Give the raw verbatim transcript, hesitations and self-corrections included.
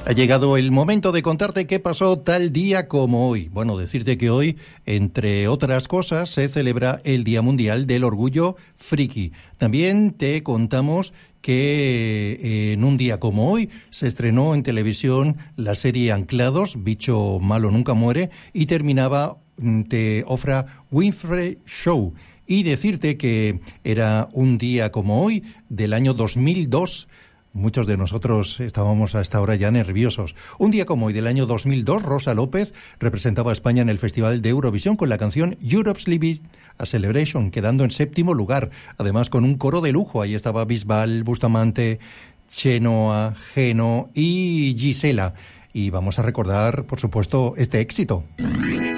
Ha llegado el momento de contarte qué pasó tal día como hoy. Bueno, decirte que hoy, entre otras cosas, se celebra el Día Mundial del Orgullo Friki. También te contamos que eh, en un día como hoy se estrenó en televisión la serie Anclados, Bicho Malo Nunca Muere, y terminaba The Oprah Winfrey Show. Y decirte que era un día como hoy del año dos mil dos. Muchos de nosotros estábamos hasta ahora ya nerviosos. Un día como hoy del año dos mil dos, Rosa López representaba a España en el Festival de Eurovisión con la canción Europe's Living a Celebration, quedando en séptimo lugar. Además, con un coro de lujo. Ahí estaba Bisbal, Bustamante, Chenoa, Geno y Gisela. Y vamos a recordar, por supuesto, este éxito.